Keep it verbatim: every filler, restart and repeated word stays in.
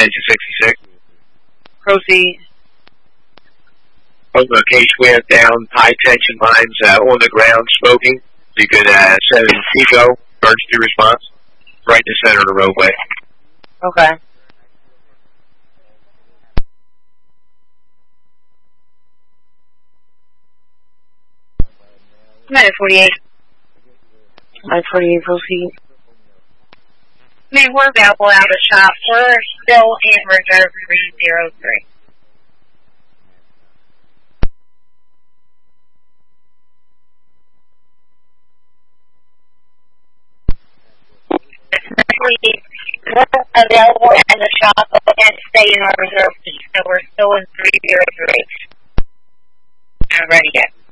engine sixty-six. Proceed. Over a case went down, high tension lines uh, on the ground, smoking. You could uh, send an ECO, emergency response, right in the center of the roadway. Okay. nine forty-eight. nine forty-eight, proceed. Man, we're available out of the shop. We're still in reserve three zero three. We're available in the shop and stay in our reserve seat, so we're still in three zero three. Not ready yet.